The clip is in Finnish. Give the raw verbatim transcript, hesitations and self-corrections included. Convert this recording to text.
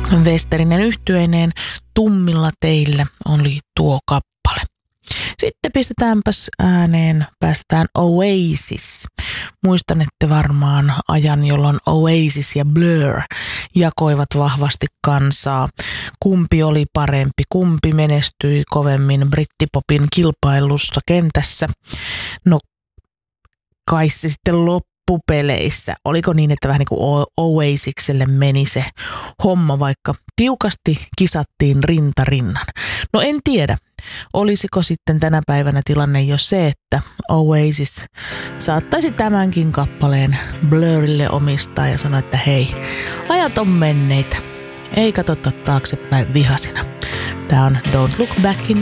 Westerinen yhtyeineen Tummilla teillä oli tuo kappale. Sitten pistetäänpäs ääneen, päästetään Oasis. Muistanette varmaan ajan, jolloin Oasis ja Blur jakoivat vahvasti kansaa. Kumpi oli parempi, kumpi menestyi kovemmin brittipopin kilpailussa kentässä. No kai se sitten loppupeleissä. Oliko niin, että vähän niin kuin Oasikselle meni se homma, vaikka tiukasti kisattiin rinta rinnan? No en tiedä. Olisiko sitten tänä päivänä tilanne jo se, että Oasis saattaisi tämänkin kappaleen Blurille omistaa ja sanoa, että hei, ajat on menneitä, ei katsota taaksepäin vihasina. Tää on Don't Look Back in